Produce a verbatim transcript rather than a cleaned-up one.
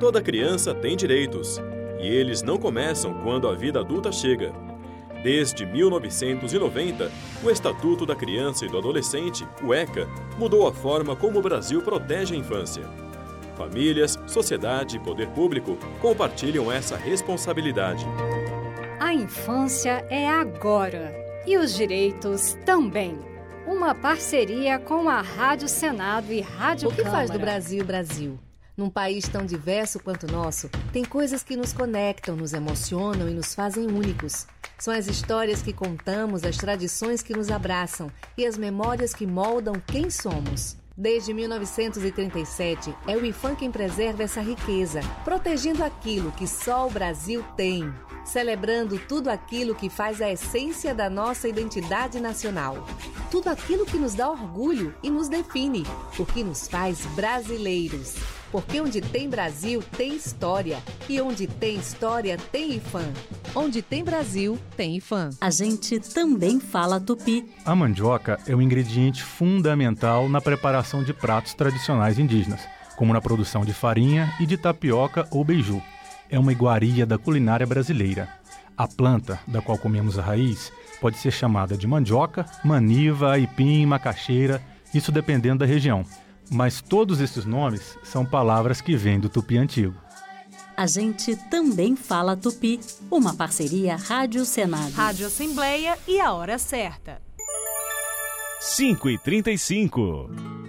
Toda criança tem direitos, e eles não começam quando a vida adulta chega. Desde mil novecentos e noventa, o Estatuto da Criança e do Adolescente, o ECA, mudou a forma como o Brasil protege a infância. Famílias, sociedade e poder público compartilham essa responsabilidade. A infância é agora e os direitos também. Uma parceria com a Rádio Senado e Rádio Câmara. O que faz do Brasil Brasil? Num país tão diverso quanto o nosso, tem coisas que nos conectam, nos emocionam e nos fazem únicos. São as histórias que contamos, as tradições que nos abraçam e as memórias que moldam quem somos. Desde mil novecentos e trinta e sete, é o IPHAN quem preserva essa riqueza, protegendo aquilo que só o Brasil tem, celebrando tudo aquilo que faz a essência da nossa identidade nacional. Tudo aquilo que nos dá orgulho e nos define, o que nos faz brasileiros. Porque onde tem Brasil, tem história. E onde tem história, tem IPHAN. Onde tem Brasil, tem IPHAN. A gente também fala tupi. A mandioca é um ingrediente fundamental na preparação de pratos tradicionais indígenas, como na produção de farinha e de tapioca ou beiju. É uma iguaria da culinária brasileira. A planta, da qual comemos a raiz, pode ser chamada de mandioca, maniva, aipim, macaxeira, isso dependendo da região. Mas todos esses nomes são palavras que vêm do tupi antigo. A gente também fala tupi. Uma parceria Rádio Senado. Rádio Assembleia e a hora certa. cinco e trinta e cinco.